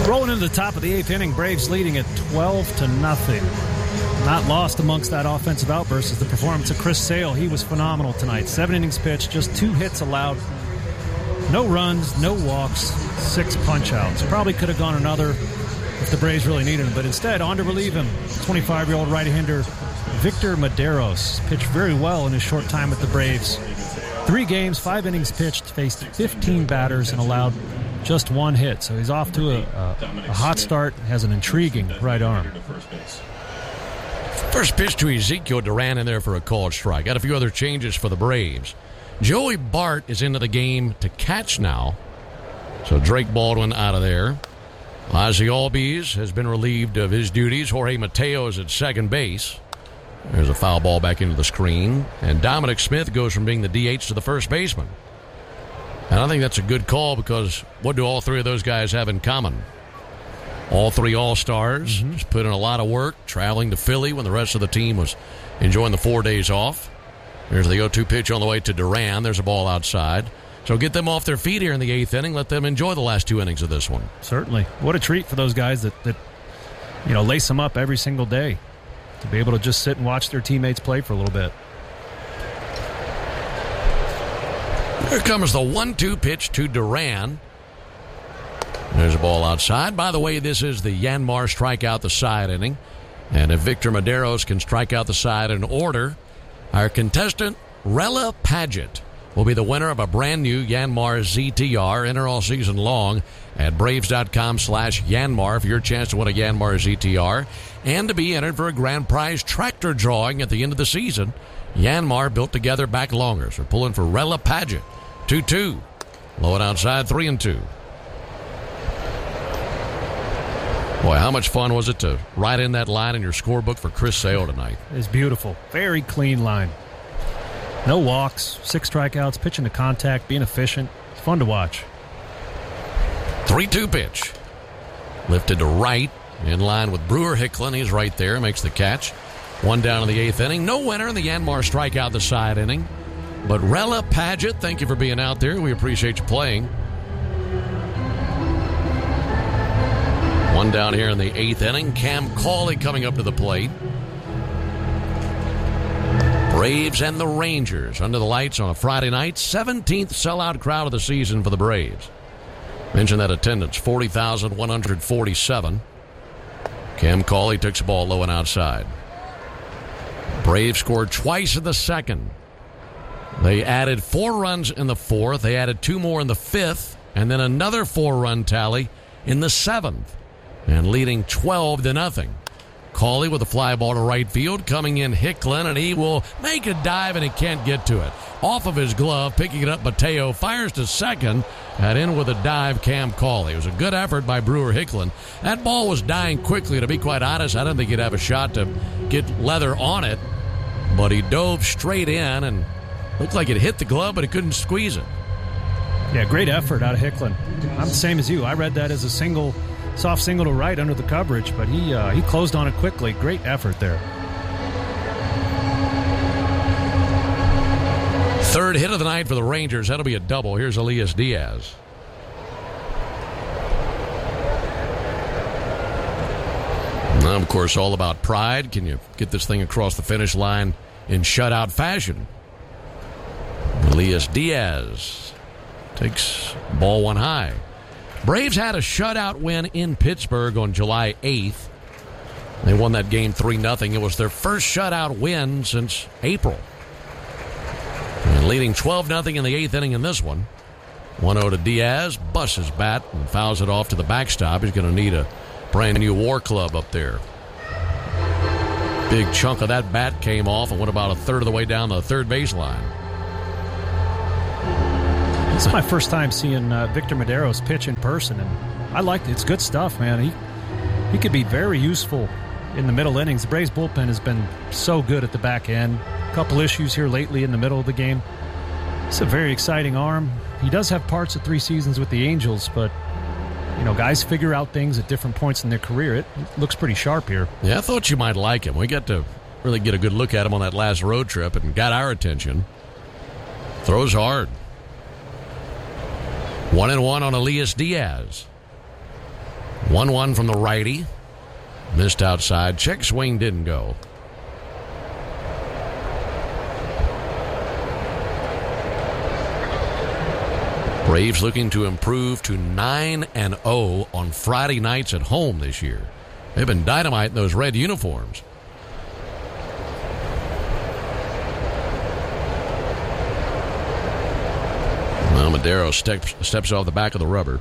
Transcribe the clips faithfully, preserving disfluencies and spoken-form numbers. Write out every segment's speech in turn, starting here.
Rolling into the top of the eighth inning, Braves leading at twelve to nothing. Not lost amongst that offensive outburst is the performance of Chris Sale. He was phenomenal tonight. Seven innings pitched, just two hits allowed. No runs, no walks, six punch-outs. Probably could have gone another if the Braves really needed him, but instead, on to relieve him, twenty-five-year-old right-hander Victor Mederos pitched very well in his short time with the Braves. Three games, five innings pitched, faced fifteen batters, and allowed just one hit. So he's off to a, a, a hot start, has an intriguing right arm. First pitch to Ezekiel Duran in there for a called strike. Got a few other changes for the Braves. Joey Bart is into the game to catch now. So Drake Baldwin out of there. Ozzie Albies has been relieved of his duties. Jorge Mateo is at second base. There's a foul ball back into the screen. And Dominic Smith goes from being the D H to the first baseman. And I think that's a good call because what do all three of those guys have in common? All three All-Stars, mm-hmm. just put in a lot of work, traveling to Philly when the rest of the team was enjoying the four days off. There's the oh two pitch on the way to Duran. There's a ball outside. So get them off their feet here in the eighth inning. Let them enjoy the last two innings of this one. Certainly. What a treat for those guys that, that you know, lace them up every single day to be able to just sit and watch their teammates play for a little bit. Here comes the one two pitch to Duran. There's a ball outside. By the way, this is the Yanmar strikeout the side inning. And if Victor Mederos can strike out the side in order, our contestant, Rella Paget, will be the winner of a brand new Yanmar Z T R. Enter all season long at Braves.com slash Yanmar for your chance to win a Yanmar Z T R and to be entered for a grand prize tractor drawing at the end of the season. Yanmar built together back longer. So pulling for Rella Paget. two two. Low and outside, three and two. Boy, how much fun was it to write in that line in your scorebook for Chris Sale tonight? It's beautiful. Very clean line. No walks, six strikeouts, pitching to contact, being efficient. It's fun to watch. three two pitch. Lifted to right, in line with Brewer Hicklin. He's right there, makes the catch. One down in the eighth inning. No winner in the Yanmar strikeout the side inning. But Rella Paget, thank you for being out there. We appreciate you playing. One down here in the eighth inning. Cam Cauley coming up to the plate. Braves and the Rangers under the lights on a Friday night. seventeenth sellout crowd of the season for the Braves. Mention that attendance, forty thousand one hundred forty-seven. Cam Cauley takes the ball low and outside. Braves scored twice in the second. They added four runs in the fourth. They added two more in the fifth. And then another four-run tally in the seventh. And leading twelve to nothing. Cauley with a fly ball to right field. Coming in Hicklin, and he will make a dive, and he can't get to it. Off of his glove, picking it up, Mateo fires to second. And in with a dive, Cam Cauley. It was a good effort by Brewer Hicklin. That ball was dying quickly, to be quite honest. I didn't think he'd have a shot to get leather on it. But he dove straight in and looked like it hit the glove, but he couldn't squeeze it. Yeah, great effort out of Hicklin. I'm the same as you. I read that as a single, soft single to right under the coverage, but he uh, he closed on it quickly. Great effort there. Third hit of the night for the Rangers. That'll be a double. Here's Elias Diaz. Now, of course, all about pride. Can you get this thing across the finish line in shutout fashion? Elias Diaz takes ball one high. Braves had a shutout win in Pittsburgh on July eighth. They won that game three nothing. It was their first shutout win since April. And leading twelve nothing in the eighth inning in this one. one oh to Diaz, busts his bat and fouls it off to the backstop. He's going to need a brand new war club up there. Big chunk of that bat came off and went about a third of the way down the third baseline. This is my first time seeing uh, Victor Mederos pitch in person, and I liked it. It's good stuff, man. He he could be very useful in the middle innings. The Braves bullpen has been so good at the back end. A couple issues here lately in the middle of the game. It's a very exciting arm. He does have parts of three seasons with the Angels, but you know, guys figure out things at different points in their career. It looks pretty sharp here. Yeah, I thought you might like him. We got to really get a good look at him on that last road trip and got our attention. Throws hard. One and one on Elias Diaz. one one from the righty. Missed outside. Check swing didn't go. Braves looking to improve to nine and oh on Friday nights at home this year. They've been dynamite in those red uniforms. Well, Madero steps, steps off the back of the rubber.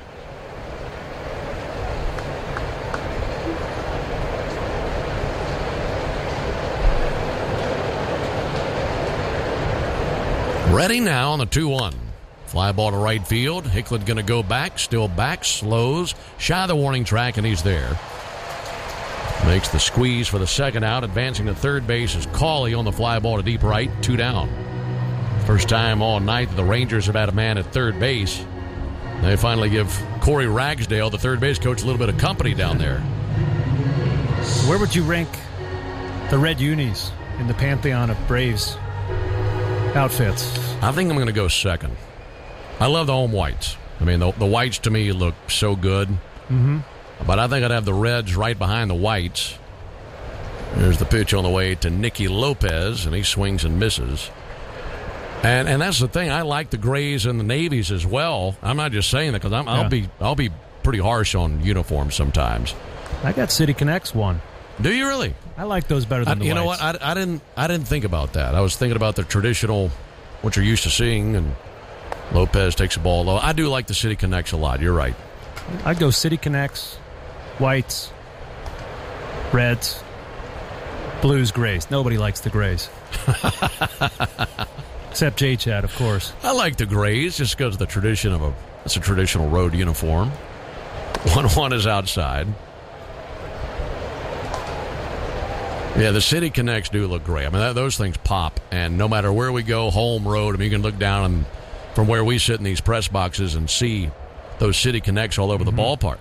Ready now on the two one. Fly ball to right field. Hicklin going to go back. Still back. Slows. Shy of the warning track, and he's there. Makes the squeeze for the second out. Advancing to third base is Cawley on the fly ball to deep right. Two down. First time all night that the Rangers have had a man at third base. They finally give Corey Ragsdale, the third base coach, a little bit of company down there. Where would you rank the red unis in the pantheon of Braves outfits? I think I'm going to go second. I love the home whites. I mean, the, the whites to me look so good. Mm-hmm. But I think I'd have the reds right behind the whites. There's the pitch on the way to Nicky Lopez, and he swings and misses. And and that's the thing. I like the grays and the navies as well. I'm not just saying that because yeah. I'll be I'll be pretty harsh on uniforms sometimes. I got City Connects one. Do you really? I like those better than I, the you whites. know what? I, I didn't I didn't think about that. I was thinking about the traditional, what you're used to seeing, and Lopez takes the ball low. I do like the City Connects a lot. You're right. I'd go City Connects, whites, reds, blues, grays. Nobody likes the grays. Except J-Chad, of course. I like the grays just because of the tradition of a, it's a traditional road uniform. one one is outside. Yeah, the City Connects do look great. I mean, that, those things pop, and no matter where we go, home, road, I mean, you can look down and from where we sit in these press boxes and see those City Connects all over mm-hmm. the ballpark.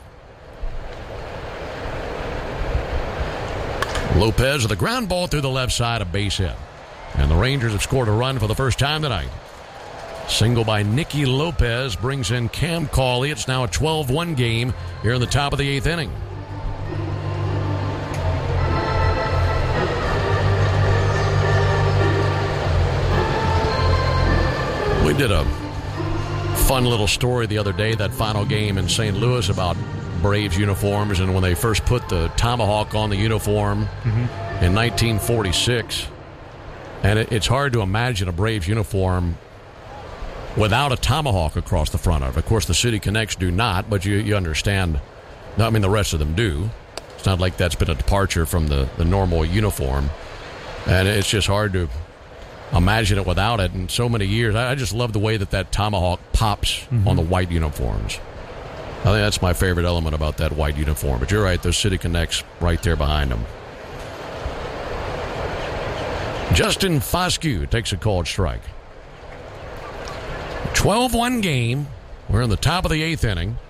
Lopez with a ground ball through the left side, a base hit. And the Rangers have scored a run for the first time tonight. Single by Nicky Lopez brings in Cam Cawley. It's now a twelve one game here in the top of the eighth inning. We did a fun little story the other day, that final game in Saint Louis, about Braves uniforms and when they first put the tomahawk on the uniform mm-hmm. in nineteen forty-six. And it, it's hard to imagine a Braves uniform without a tomahawk across the front of it. Of course, the City Connects do not, but you, you understand. I mean, the rest of them do. It's not like that's been a departure from the, the normal uniform. And it's just hard to imagine it without it in so many years. I, I just love the way that that tomahawk pops mm-hmm. on the white uniforms. I think that's my favorite element about that white uniform. But you're right, those City Connects right there behind them. Justin Foscue takes a called strike. twelve one game. We're in the top of the eighth inning.